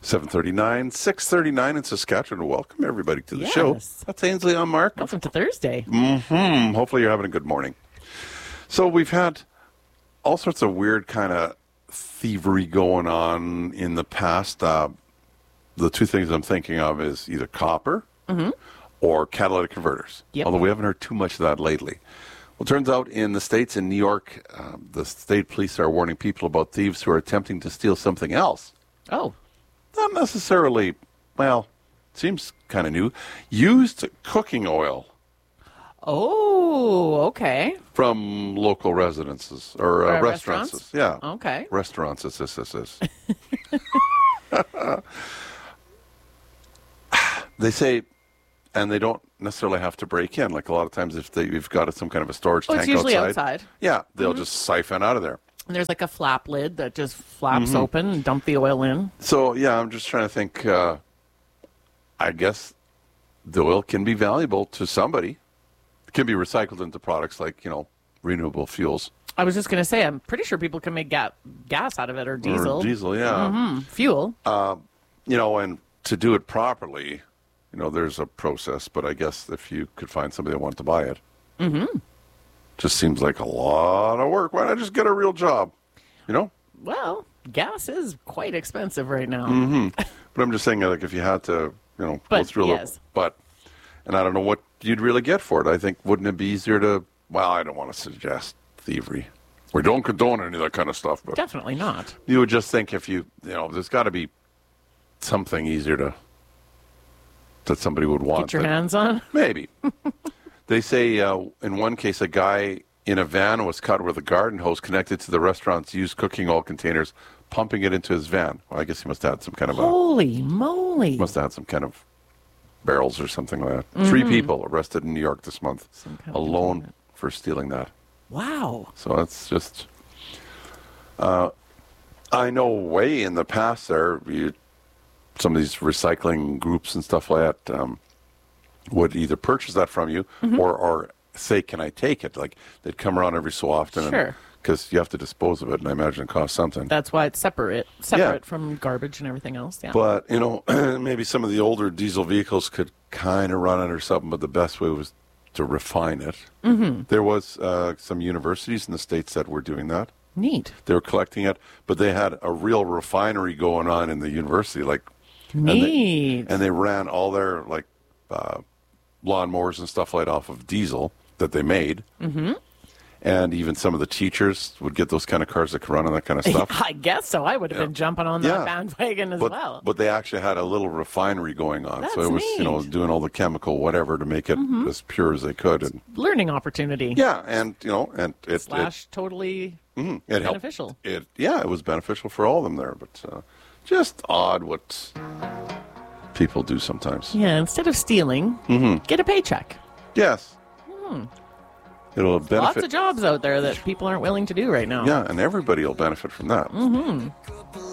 7:39, 6:39 in Saskatchewan. Welcome, everybody, to the show. That's Ainsley. I'm Mark. Welcome to Thursday. Hopefully you're having a good morning. So we've had all sorts of weird kind of thievery going on in the past. The two things I'm thinking of is either copper or catalytic converters, although we haven't heard too much of that lately. Well, it turns out in the States, in New York, the state police are warning people about thieves who are attempting to steal something else. Oh. Not necessarily, well, seems kind of new. Used cooking oil. Oh, okay. From local residences or restaurants. Yeah. Okay. Restaurants. They say, and they don't necessarily have to break in. Like a lot of times if you've got some kind of a storage tank it's usually outside. Yeah, they'll just siphon out of there. And there's like a flap lid that just flaps open and dump the oil in. So, yeah, I'm just trying to think. I guess the oil can be valuable to somebody. It can be recycled into products like, renewable fuels. I was just going to say, I'm pretty sure people can make gas out of it or diesel. Or diesel, yeah. Fuel. And to do it properly, there's a process. But I guess if you could find somebody that wanted to buy it. Just seems like a lot of work. Why not just get a real job? Well, gas is quite expensive right now. But I'm just saying, like, if you had to, go through and I don't know what you'd really get for it. I think, wouldn't it be easier to, well, I don't want to suggest thievery. We don't condone any of that kind of stuff. But definitely not. You would just think if there's got to be something easier that somebody would want. Get your hands on? Maybe. They say in one case, a guy in a van was caught with a garden hose connected to the restaurant's used cooking oil containers, pumping it into his van. Well, I guess he must have had some kind of Holy moly. Must have had some kind of barrels or something like that. 3 people arrested in New York this month alone for stealing that. Wow. So that's just... I know way in the past there, some of these recycling groups and stuff like that... would either purchase that from you or say, can I take it? Like, they'd come around every so often. Sure. Because you have to dispose of it, and I imagine it costs something. That's why it's separate from garbage and everything else, yeah. But, maybe some of the older diesel vehicles could kind of run it or something, but the best way was to refine it. There was some universities in the States that were doing that. Neat. They were collecting it, but they had a real refinery going on in the university. Neat. And they ran all their, lawnmowers and stuff like that off of diesel that they made. And even some of the teachers would get those kind of cars that could run on that kind of stuff. I guess so. I would have been jumping on that bandwagon as well. But they actually had a little refinery going on. That's so it was, neat. Doing all the chemical whatever to make it as pure as they could. And learning opportunity. yeah, and and it totally it beneficial. Helped. It was beneficial for all of them there, but just odd what people do sometimes. Yeah, instead of stealing, get a paycheck. Yes. It'll benefit. Lots of jobs out there that people aren't willing to do right now. Yeah, and everybody will benefit from that.